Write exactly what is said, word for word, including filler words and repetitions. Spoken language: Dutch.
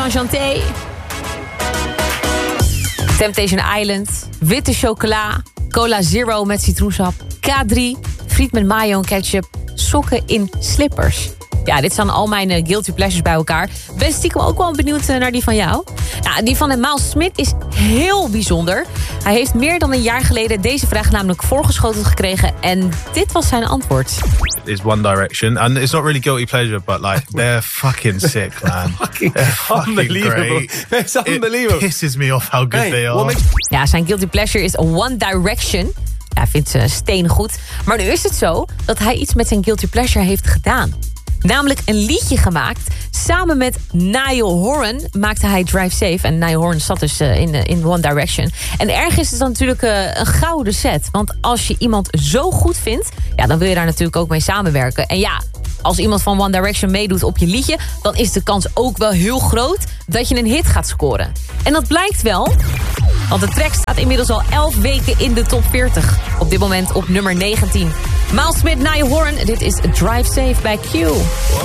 Enchanté. Temptation Island. Witte chocola. Cola Zero met citroensap. K drie. Friet met mayo en ketchup. Sokken in slippers. Ja, dit zijn al mijn uh, guilty pleasures bij elkaar. Ben stiekem ook wel benieuwd uh, naar die van jou. Nou, die van Miles Smith is heel bijzonder. Hij heeft meer dan een jaar geleden deze vraag namelijk voorgeschoteld gekregen. En dit was zijn antwoord. Is One Direction. And it's not really guilty pleasure, but like, they're fucking sick, man. fucking they're fucking unbelievable. great. It's unbelievable. It pisses me off how good hey, they are. Makes... Ja, zijn guilty pleasure is One Direction. Ja, hij vindt ze steen goed. Maar nu is het zo dat hij iets met zijn guilty pleasure heeft gedaan. Namelijk een liedje gemaakt. Samen met Niall Horan maakte hij Drive Safe. En Niall Horan zat dus uh, in, uh, in One Direction. En erg is het dan natuurlijk uh, een gouden set. Want als je iemand zo goed vindt, ja, dan wil je daar natuurlijk ook mee samenwerken. En ja, als iemand van One Direction meedoet op je liedje, dan is de kans ook wel heel groot dat je een hit gaat scoren. En dat blijkt wel, want de track staat inmiddels al elf weken in de top veertig. Op dit moment op nummer negentien. Miles Smith, Niall Horan, dit is Drive Safe bij Q.